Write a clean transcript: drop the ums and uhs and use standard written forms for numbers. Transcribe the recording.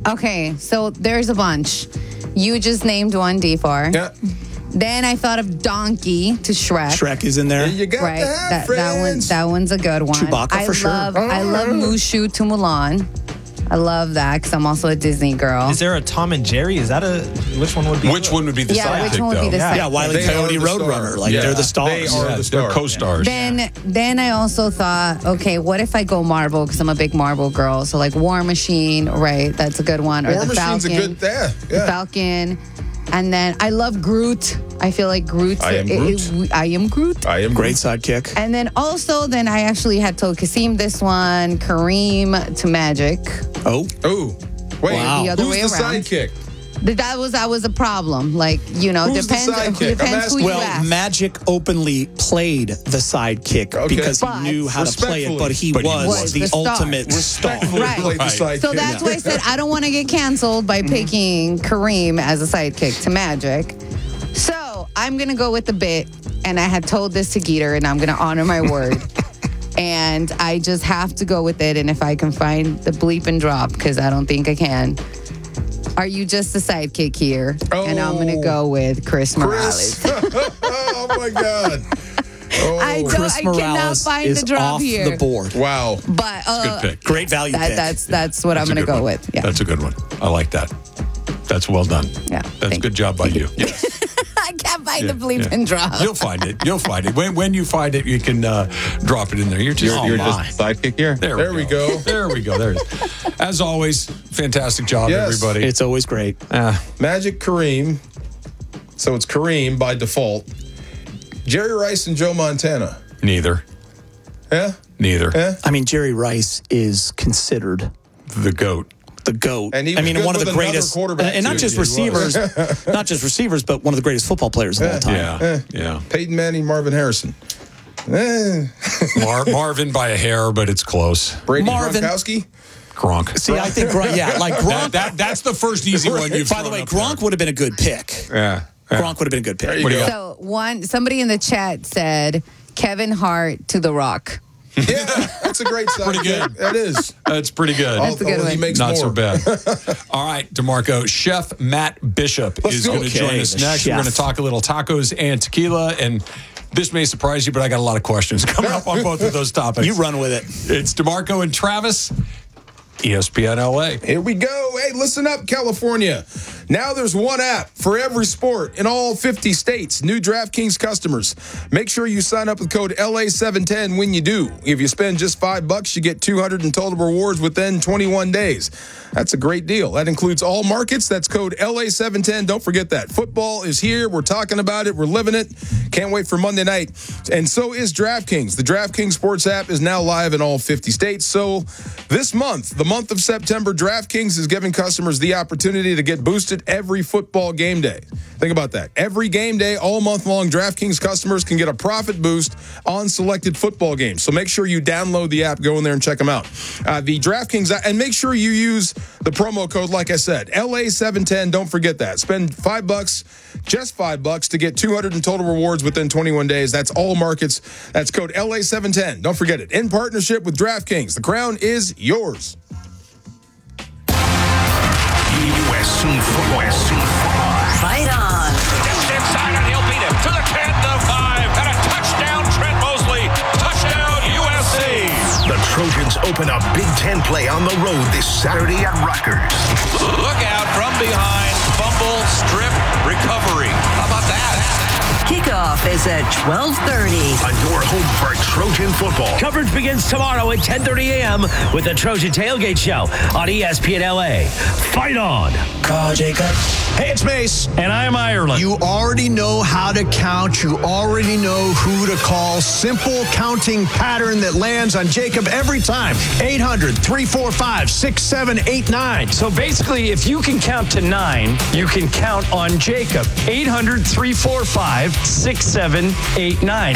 Okay, so there's a bunch. You just named one, D4. Yeah. Then I thought of Donkey to Shrek. Shrek is in there. You got Right, to have friends. that one's a good one. Chewbacca for sure. I love Mushu to Mulan. I love that because I'm also a Disney girl. Is there a Tom and Jerry? Is that Which one would be the sidekick, which one would be the though? sidekick? Yeah, Wile E. They Coyote are the Roadrunner. stars. Like, Yeah. they're the stars. They are the They're stars. co-stars. Then I also thought, okay, what if I go Marvel because I'm a big Marvel girl? So like War Machine, right? That's a good one. Or War the Machine's Falcon. a good, The Falcon. And then I love Groot. I feel like Groot. I am Groot. I am Groot. I am Great sidekick. And then also, I actually had told Kasim this one, Kareem to Magic. Oh. Oh, wait. Wow. The other Who's way the around. sidekick? That was a problem. Like, Who's the sidekick? depends who you Well, ask. Magic openly played the sidekick Okay. because he But- knew how to play it, but he But he was was the the star. ultimate star. Right. Played the sidekick. So that's why I said I don't want to get canceled by picking Kareem as a sidekick to Magic. So I'm going to go with the bit. And I had told this to Geeter, and I'm going to honor my word. And I just have to go with it. And if I can find the bleep and drop, because I don't think I can. Are you just a sidekick here? And I'm going to go with Chris Morales. Oh, my God. Oh. I Chris cannot Morales find is the drop off here. the board. Wow. But Good pick. Great value pick. that's what I'm going to go with. Yeah. That's a good one. I like that. That's well done. Yeah, That's a thank good job by you. Yes. I can't find the bleep Yeah. and drop. You'll find it. You'll find it. When you find it, you can drop it in there. You're just, You're just sidekick here. There we go. There we go. There it is. As always, fantastic job, Yes. everybody. It's always great. Magic Kareem. So it's Kareem by default. Jerry Rice and Joe Montana. Neither. Yeah? Neither. Yeah? I mean, Jerry Rice is considered The GOAT. the GOAT. And he was good one of with the another greatest, quarterback, and not too. just He was. receivers, not just receivers, but one of the greatest football players of all time. Yeah. Peyton Manning, Marvin Harrison. Eh. Marvin by a hair, but it's close. Brady Marvin. Gronkowski. Gronk. See, I think Gronk. That's the first easy one you've By the way, Gronk would have been a good pick. Yeah. Gronk would have been a good pick. you What do you go. got? So somebody in the chat said Kevin Hart to The Rock. Yeah, that's a great side. Pretty good. That is. That's pretty good. That's a good He one. makes Not more. so bad. All right, DeMarco. Chef Matt Bishop is go. going to join Okay, us the next. We're chef. going to talk a little tacos and tequila. And this may surprise you, but I got a lot of questions coming up on both of those topics. You run with it. It's DeMarco and Travis, ESPN LA. Here we go. Hey, listen up, California. Now there's one app for every sport in all 50 states. New DraftKings customers. Make sure you sign up with code LA710 when you do. If you spend just $5, you get 200 in total rewards within 21 days. That's a great deal. That includes all markets. That's code LA710. Don't forget that. Football is here. We're talking about it. We're living it. Can't wait for Monday night. And so is DraftKings. The DraftKings Sports app is now live in all 50 states. So this month, the month of September, DraftKings is giving customers the opportunity to get boosted every football game day. Think about that. Every game day, all month long, DraftKings customers can get a profit boost on selected football games. So make sure you download the app, go in there and check them out. The DraftKings app, and make sure you use the promo code, like I said, LA710. Don't forget that. Spend $5, just $5 to get 200 in total rewards within 21 days. That's all markets. That's code LA710. Don't forget it. In partnership with DraftKings, the crown is yours. USC football. Fight on. Gets inside and he'll beat him to the 10, the 5, and a touchdown, Trent Mosley. Touchdown, USC. The Trojans open a Big Ten play on the road this Saturday at Rutgers. Look out from behind. Fumble, strip, recovery. How about that? Kickoff is at 12:30. On your home for Trojan football. Coverage begins tomorrow at 10:30 a.m. with the Trojan Tailgate Show on ESPN LA. Fight on. Call Jacob. Hey, it's Mace. And I'm Ireland. You already know how to count. You already know who to call. Simple counting pattern that lands on Jacob every time. 800-345-6789. So basically, if you can count to 9, you can count on Jacob. 800-345-6789.